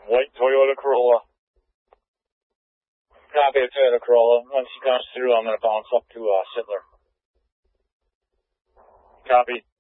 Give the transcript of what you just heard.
White Toyota Corolla. Copy of Toyota Corolla. Once she comes through, I'm going to bounce up to Sittler. Copy.